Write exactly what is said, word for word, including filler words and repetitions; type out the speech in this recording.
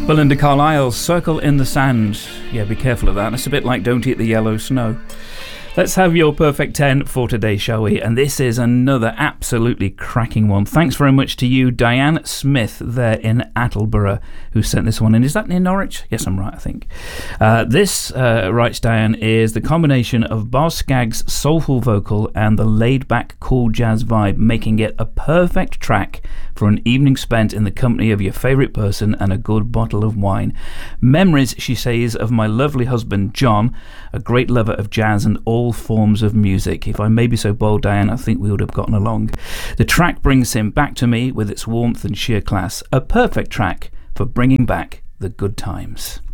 Belinda Carlisle, Circle in the Sand. Yeah, be careful of that. It's a bit like Don't Eat the Yellow Snow. Let's have your perfect ten for today, shall we? And this is another absolutely cracking one. Thanks very much to you, Diane Smith, there in Attleborough, who sent this one in. Is that near Norwich? Yes, I'm right, I think. Uh, this, uh, writes Diane, is the combination of Boz Scaggs' soulful vocal and the laid-back, cool jazz vibe, making it a perfect track for an evening spent in the company of your favourite person and a good bottle of wine. Memories, she says, of my lovely husband, John, a great lover of jazz and all forms of music. If I may be so bold, Diane, I think we would have gotten along. The track brings him back to me with its warmth and sheer class. A perfect track for bringing back the good times.